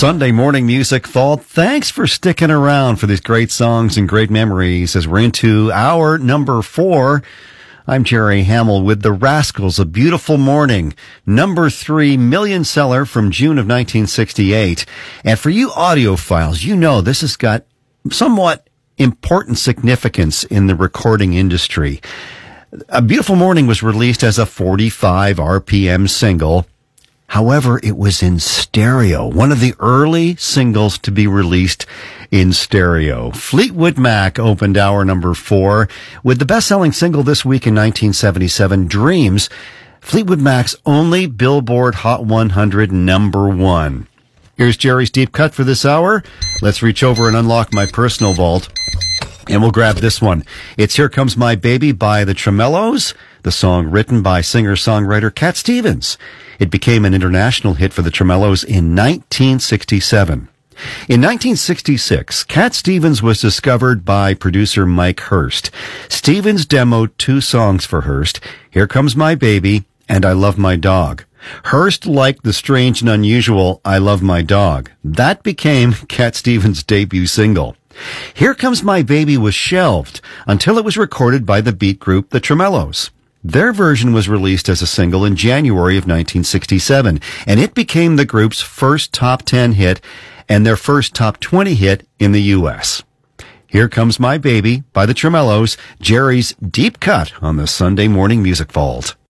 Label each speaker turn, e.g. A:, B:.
A: Sunday morning music vault. Thanks for sticking around for these great songs and great memories as we're into hour number 4. I'm Jerry Hamill with The Rascals, A Beautiful Morning, number 3 million seller from June of 1968. And for you audiophiles, you know this has got somewhat important significance in the recording industry. A Beautiful Morning was released as a 45 RPM single. However, it was in stereo, one of the early singles to be released in stereo. Fleetwood Mac opened hour number 4 with the best-selling single this week in 1977, Dreams, Fleetwood Mac's only Billboard Hot 100 number 1. Here's Jerry's Deep Cut for this hour. Let's reach over and unlock my personal vault. And we'll grab this one. It's Here Comes My Baby by the Tremellos, the song written by singer-songwriter Cat Stevens. It became an international hit for the Tremellos in 1967. In 1966, Cat Stevens was discovered by producer Mike Hurst. Stevens demoed 2 songs for Hurst, Here Comes My Baby and I Love My Dog. Hurst liked the strange and unusual I Love My Dog. That became Cat Stevens' debut single. Here Comes My Baby was shelved until it was recorded by the beat group The Tremellos. Their version was released as a single in January of 1967, and it became the group's first top 10 hit and their first top 20 hit in the U.S. Here Comes My Baby by The Tremellos, Jerry's Deep Cut on the Sunday Morning Music Vault.